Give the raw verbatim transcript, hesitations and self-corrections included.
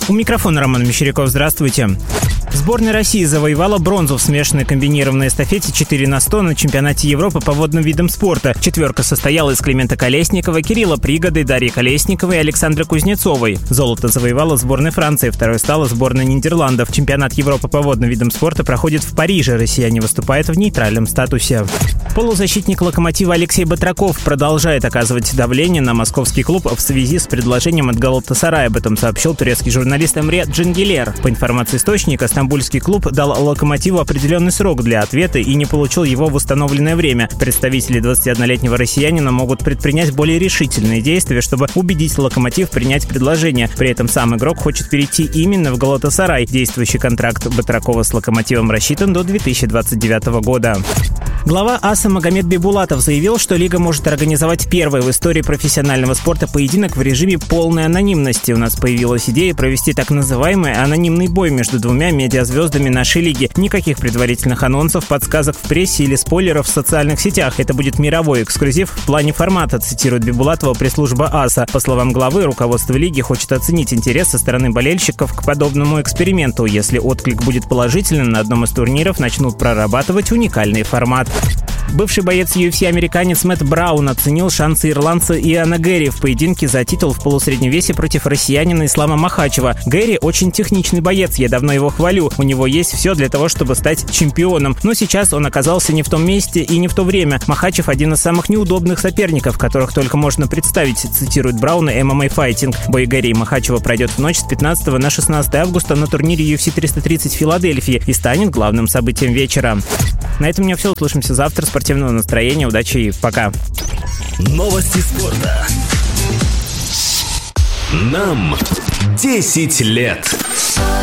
У микрофона Роман Мещеряков. Здравствуйте. Сборная России завоевала бронзу в смешанной комбинированной эстафете четыре на сто на чемпионате Европы по водным видам спорта. Четверка состояла из Климента Колесникова, Кирилла Пригоды, Дарьи Колесниковой и Александры Кузнецовой. Золото завоевала сборная Франции, второй стала сборная Нидерландов. Чемпионат Европы по водным видам спорта проходит в Париже. Россияне выступают в нейтральном статусе. Полузащитник «Локомотива» Алексей Батраков продолжает оказывать давление на московский клуб в связи с предложением от Галатасарая. Об этом сообщил турецкий журналист Эмре Джангилер. По информации источника, стамбульский клуб дал «Локомотиву» определенный срок для ответа и не получил его в установленное время. Представители двадцатиоднолетнего россиянина могут предпринять более решительные действия, чтобы убедить «Локомотив» принять предложение. При этом сам игрок хочет перейти именно в Галатасарай. Действующий контракт Батракова с «Локомотивом» рассчитан до две тысячи двадцать девятого года. Глава АСА Магомед Бибулатов заявил, что Лига может организовать первый в истории профессионального спорта поединок в режиме полной анонимности. У нас появилась идея провести так называемый анонимный бой между двумя медиазвездами нашей лиги. Никаких предварительных анонсов, подсказок в прессе или спойлеров в социальных сетях. Это будет мировой эксклюзив в плане формата, цитирует Бибулатова пресс-служба АСА. По словам главы, руководство лиги хочет оценить интерес со стороны болельщиков к подобному эксперименту. Если отклик будет положительным, на одном из турниров начнут прорабатывать уникальный формат. Бывший боец ю эф си-американец Мэтт Браун оценил шансы ирландца Иана Гэри в поединке за титул в полусреднем весе против россиянина Ислама Махачева. Гэри очень техничный боец, я давно его хвалю. У него есть все для того, чтобы стать чемпионом. Но сейчас он оказался не в том месте и не в то время. Махачев один из самых неудобных соперников, которых только можно представить, цитирует Брауна эм эм а Fighting. Бой Гэри и Махачева пройдет в ночь с пятнадцатого на шестнадцатое августа на турнире ю эф си триста тридцать в Филадельфии и станет главным событием вечера. На этом у меня все. Услышимся завтра. Спортивного настроения, удачи и пока. Новости спорта. Нам десять лет.